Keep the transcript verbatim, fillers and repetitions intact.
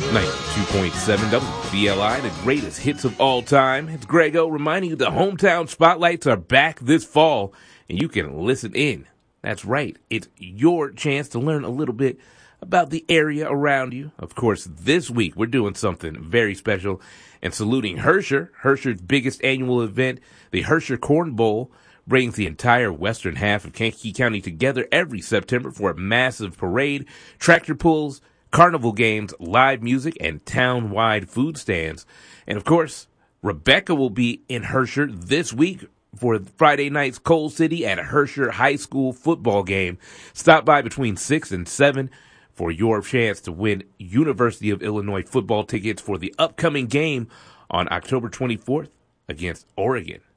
ninety-two point seven W B L I, the greatest hits of all time. It's Grego reminding you the hometown spotlights are back this fall, and you can listen in. That's right. It's your chance to learn a little bit about the area around you. Of course, this week we're doing something very special and saluting Herscher. Herscher's biggest annual event, the Herscher Corn Bowl, brings the entire western half of Kankakee County together every September for a massive parade, tractor pulls, carnival games, live music, and town-wide food stands. And of course, Rebecca will be in Herscher this week for Friday night's Coal City at Herscher High School football game. Stop by between six and seven for your chance to win University of Illinois football tickets for the upcoming game on October twenty-fourth against Oregon.